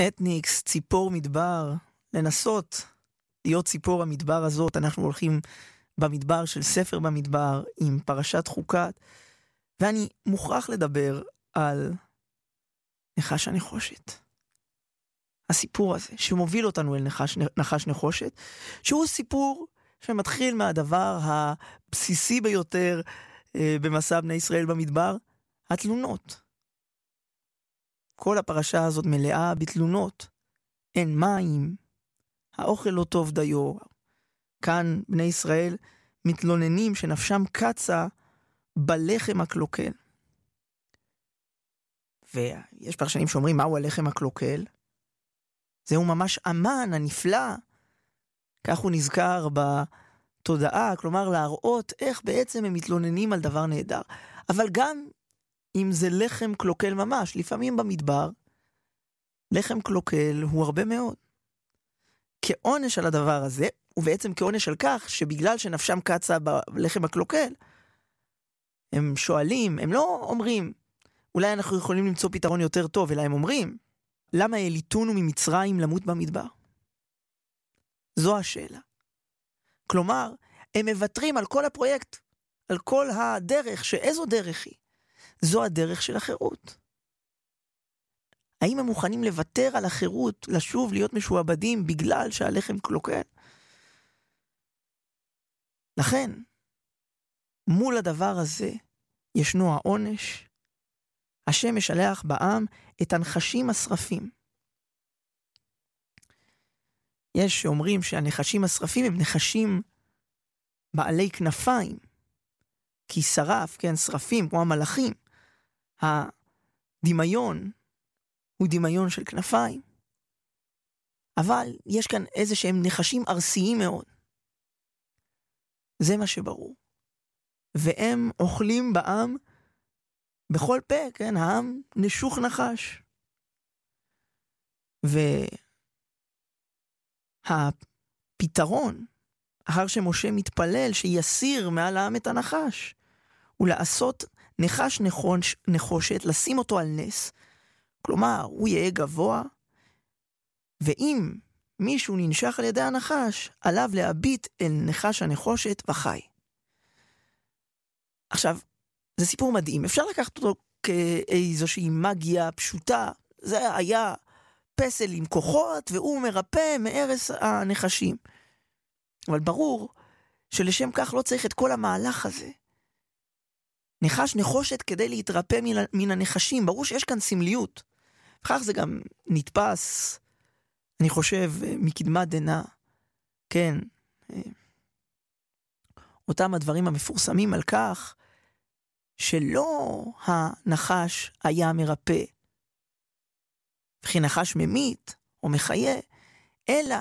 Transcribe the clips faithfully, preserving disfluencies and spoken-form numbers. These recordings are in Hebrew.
אתניקס, ציפור מדבר, לנסות להיות ציפור המדבר הזאת. אנחנו הולכים במדבר של ספר במדבר עם פרשת חוקת, ואני מוכרח לדבר על נחש הנחושת. הסיפור הזה שמוביל אותנו אל נחש, נחש נחושת, שהוא סיפור שמתחיל מהדבר הבסיסי ביותר אה, במסע בני ישראל במדבר, התלונות. כל הפרשה הזאת מלאה בתלונות. אין מים, האוכל לא טוב דיו. כאן בני ישראל מתלוננים שנפשם קצה בלחם הקלוקל. ויש פרשנים שאומרים מהו הלחם הקלוקל? זהו ממש אמן הנפלא. כך הוא נזכר בתודעה, כלומר להראות איך בעצם הם מתלוננים על דבר נהדר. אבל גם אם זה לחם קלוקל ממש, לפעמים במדבר, לחם קלוקל הוא הרבה מאוד. כעונש על הדבר הזה, ובעצם כעונש על כך שבגלל שנפשם קצה בלחם הקלוקל, הם שואלים, הם לא אומרים, אולי אנחנו יכולים למצוא פתרון יותר טוב, אלא הם אומרים, למה העליתונו ממצרים למות במדבר? זו השאלה. כלומר, הם מוותרים על כל הפרויקט, על כל הדרך, שאיזו דרך היא? זו הדרך של החירות. האם הם מוכנים לוותר על החירות, לשוב להיות משועבדים בגלל שהלחם קלוקל? לכן, מול הדבר הזה ישנו העונש. השם משלח בעם את הנחשים השרפים. יש שאומרים שהנחשים השרפים הם נחשים בעלי כנפיים, כי שרף, כן, שרפים כמו המלאכים. הדמיון הוא דמיון של כנפיים. אבל יש כאן איזה שהם נחשים ארסיים מאוד. זה מה שברור. והם אוכלים בעם בכל פה, כן, העם נשוך נחש. והפתרון, אחר שמשה מתפלל שיסיר מעל העם את הנחש, הוא לעשות נחש נחוש, נחושת, לשים אותו על נס. כלומר, הוא יהיה גבוה, ואם מישהו ננשך על ידי הנחש, עליו להביט אל נחש הנחושת וחי. עכשיו, זה סיפור מדהים. אפשר לקחת אותו כאיזושהי מגיה פשוטה. זה היה פסל עם כוחות, והוא מרפא מארץ הנחשים. אבל ברור שלשם כך לא צריך את כל המהלך הזה. נחש נחושת כדי להתרפא מן הנחשים. ברור שיש כאן סמליות. וכך זה גם נתפס, אני חושב, מקדמת דנא. כן. אותם הדברים המפורסמים על כך, שלא הנחש היה מרפא, וכי נחש ממית או מחיה, אלא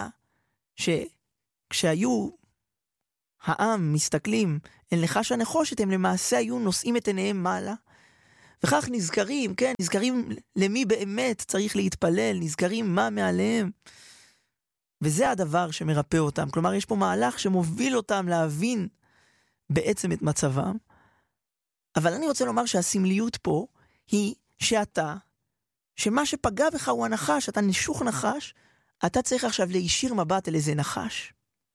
שכשהיו העם מסתכלים אל נחש הנחושת, הם למעשה היו נושאים את עיניהם מעלה, וכך נזכרים, כן, נזכרים למי באמת צריך להתפלל, נזכרים מה מעליהם, וזה הדבר שמרפא אותם. כלומר, יש פה מהלך שמוביל אותם להבין בעצם את מצבם. אבל אני רוצה לומר שהסמליות פה היא שאתה, שמה שפגע בך הוא הנחש, אתה נשוך נחש, אתה צריך עכשיו להישיר מבט אל איזה נחש.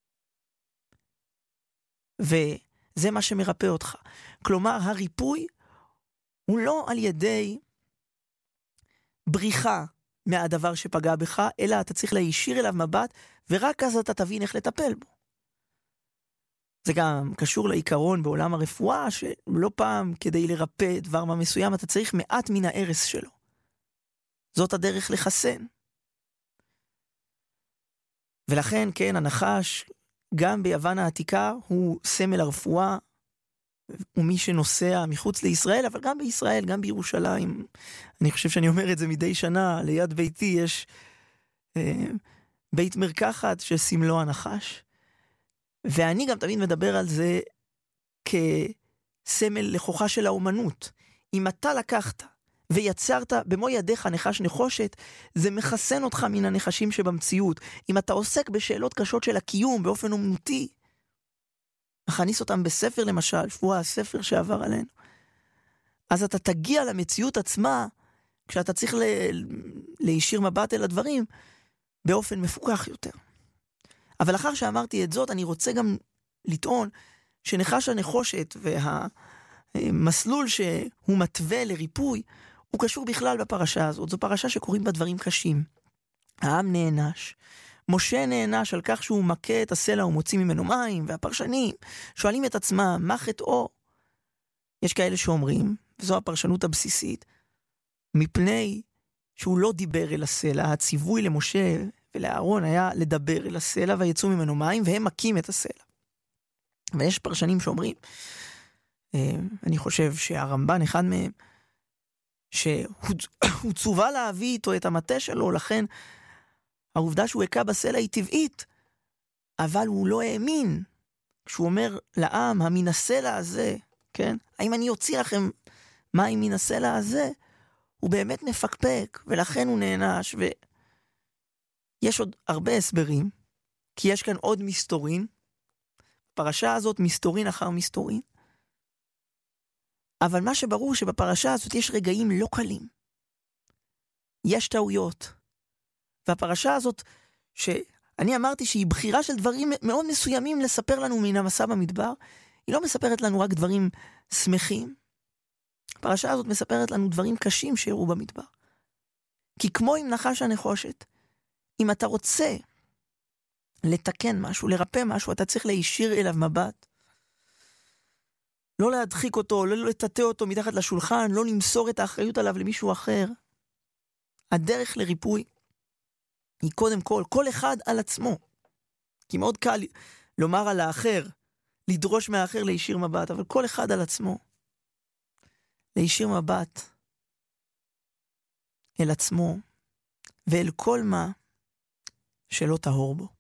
וזה מה שמרפא אותך. כלומר, הריפוי הוא לא על ידי בריחה מהדבר שפגע בך, אלא אתה צריך להישיר אליו מבט, ורק אז אתה תבין איך לטפל בו. זה גם קשור לעיקרון בעולם הרפואה, שלא פעם כדי לרפא דבר מה מסוים, אתה צריך מעט מן הערס שלו. זאת הדרך לחסן. ולכן, כן, הנחש, גם ביוון העתיקה, הוא סמל הרפואה, ומי שנוסע מחוץ לישראל, אבל גם בישראל, גם בירושלים. אני חושב שאני אומר את זה מדי שנה, ליד ביתי יש אה, בית מרקחת שסמלו הנחש. ואני גם תמיד מדבר על זה כסמל לכוחה של האומנות. אם אתה לקחת ויצרת במו ידיך נחש נחושת, זה מחסן אותך מן הנחשים שבמציאות. אם אתה עוסק בשאלות קשות של הקיום באופן אומנותי, מכניס אותם בספר למשל, שבוע הספר שעבר עלינו, אז אתה תגיע למציאות עצמה, כשאתה צריך ל... להישיר מבט אל הדברים באופן מפוקח יותר. אבל אחר שאמרתי את זאת, אני רוצה גם לטעון שנחש הנחושת והמסלול שהוא מתווה לריפוי, הוא קשור בכלל בפרשה הזאת. זו פרשה שקוראים בה דברים קשים. העם נענש. משה נענש על כך שהוא מכה את הסלע ומוציא ממנו מים, והפרשנים שואלים את עצמם, מה חטאו? יש כאלה שאומרים, וזו הפרשנות הבסיסית, מפני שהוא לא דיבר אל הסלע, הציווי למשה ולאהרון היה לדבר אל הסלע ויצאו ממנו מים, והם מכים את הסלע. ויש פרשנים שאומרים, אני חושב שהרמב"ן אחד מהם, שהוא צווה להביא איתו את המטה שלו, לכן העובדה שהוא הכה בסלע היא טבעית, אבל הוא לא האמין, כשהוא אומר לעם, המן הסלע הזה, כן? האם אני אוציא לכם מים מן הסלע הזה? הוא באמת מפקפק, ולכן הוא נענש, ויש עוד הרבה הסברים, כי יש כאן עוד מסתורין, פרשה הזאת מסתורין אחר מסתורין, אבל מה שברור שבפרשה הזאת יש רגעים לא קלים, יש טעויות, והפרשה הזאת שאני אמרתי שהיא בחירה של דברים מאוד מסוימים לספר לנו מן המסע במדבר, היא לא מספרת לנו רק דברים שמחים, הפרשה הזאת מספרת לנו דברים קשים שאירעו במדבר. כי כמו עם נחש הנחושת, אם אתה רוצה לתקן משהו, לרפא משהו, אתה צריך להישיר אליו מבט. לא להדחיק אותו, לא לטאטא אותו מתחת לשולחן, לא למסור את האחריות עליו למישהו אחר. הדרך לריפוי היא קודם כל, כל אחד על עצמו. כי מאוד קל לומר על האחר, לדרוש מהאחר להישיר מבט, אבל כל אחד על עצמו. להישיר מבט אל עצמו ואל כל מה שלא טהור בו.